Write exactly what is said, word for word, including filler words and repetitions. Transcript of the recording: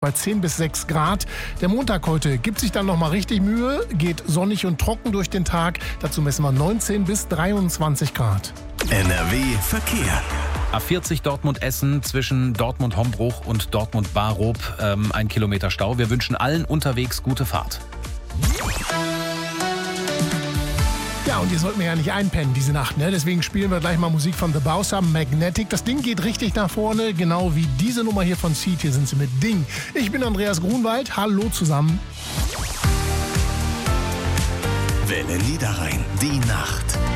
bei zehn bis sechs Grad. Der Montag heute gibt sich dann nochmal richtig Mühe, geht sonnig und trocken durch den Tag. Dazu messen wir neunzehn bis dreiundzwanzig Grad. N R W Verkehr. A vierzig Dortmund-Essen zwischen Dortmund-Hombruch und Dortmund-Barob. Ähm, ein Kilometer Stau. Wir wünschen allen unterwegs gute Fahrt. Ja, und ihr sollt mir ja nicht einpennen diese Nacht, ne? Deswegen spielen wir gleich mal Musik von The Bowser, Magnetic. Das Ding geht richtig nach vorne, genau wie diese Nummer hier von Seed. Hier sind sie mit Ding. Ich bin Andreas Grunwald. Hallo zusammen. Welle Niederrhein, die Nacht.